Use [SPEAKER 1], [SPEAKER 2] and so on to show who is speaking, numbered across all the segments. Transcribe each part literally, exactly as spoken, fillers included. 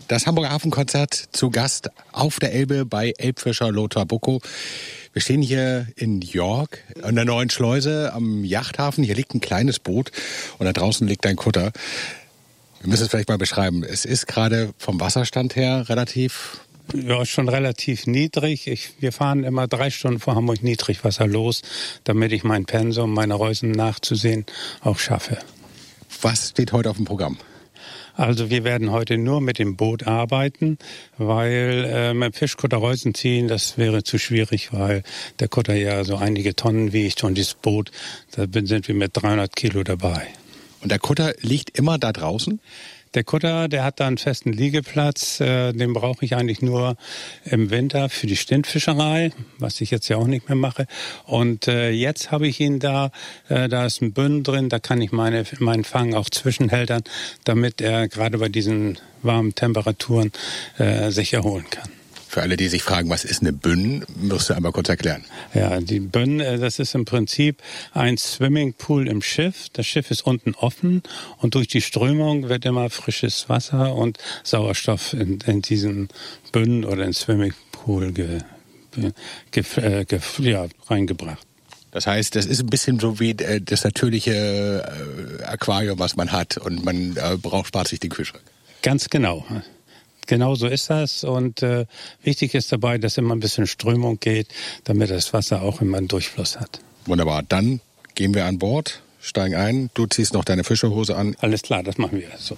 [SPEAKER 1] Das Hamburger Hafenkonzert zu Gast auf der Elbe bei Elbfischer Lothar Buckow. Wir stehen hier in York an der Neuen Schleuse am Yachthafen. Hier liegt ein kleines Boot und da draußen liegt ein Kutter. Wir müssen es vielleicht mal beschreiben. Es ist gerade vom Wasserstand her relativ...
[SPEAKER 2] Ja, schon relativ niedrig. Ich, wir fahren immer drei Stunden vor Hamburg Niedrigwasser los, damit ich mein Pensum, meine Reusen nachzusehen, auch schaffe.
[SPEAKER 1] Was steht heute auf dem Programm?
[SPEAKER 2] Also wir werden heute nur mit dem Boot arbeiten, weil äh, mit dem Fischkutter Reusen ziehen, das wäre zu schwierig, weil der Kutter ja so einige Tonnen wiegt und dieses Boot, da sind wir mit dreihundert Kilo dabei.
[SPEAKER 1] Und der Kutter liegt immer da draußen?
[SPEAKER 2] Der Kutter, der hat da einen festen Liegeplatz, äh, den brauche ich eigentlich nur im Winter für die Stintfischerei, was ich jetzt ja auch nicht mehr mache. Und äh, jetzt habe ich ihn da, äh, da ist ein Bünden drin, da kann ich meine, meinen Fang auch zwischenhältern, damit er gerade bei diesen warmen Temperaturen äh, sich erholen kann.
[SPEAKER 1] Für alle, die sich fragen, was ist eine Bünn, musst du einmal kurz erklären.
[SPEAKER 2] Ja, die Bünn, das ist im Prinzip ein Swimmingpool im Schiff. Das Schiff ist unten offen und durch die Strömung wird immer frisches Wasser und Sauerstoff in, in diesen Bünnen oder in Swimmingpool ge, ge, äh, ge, ja, reingebracht.
[SPEAKER 1] Das heißt, das ist ein bisschen so wie äh, das natürliche äh, Aquarium, was man hat und man äh, braucht, spart sich den Kühlschrank.
[SPEAKER 2] Ganz genau. Genau so ist das und äh, wichtig ist dabei, dass immer ein bisschen Strömung geht, damit das Wasser auch immer einen Durchfluss hat.
[SPEAKER 1] Wunderbar, dann gehen wir an Bord, steigen ein, du ziehst noch deine Fischerhose an.
[SPEAKER 2] Alles klar, das machen wir so.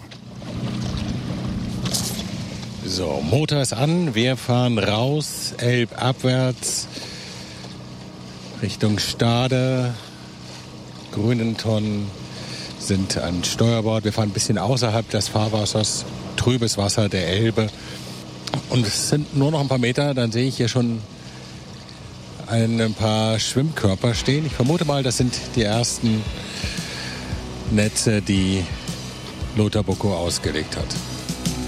[SPEAKER 1] So, Motor ist an, wir fahren raus, elbabwärts, Richtung Stade, Grünenton sind an Steuerbord. Wir fahren ein bisschen außerhalb des Fahrwassers, trübes Wasser der Elbe. Und es sind nur noch ein paar Meter, dann sehe ich hier schon ein paar Schwimmkörper stehen. Ich vermute mal, das sind die ersten Netze, die Lothar Buckow ausgelegt hat.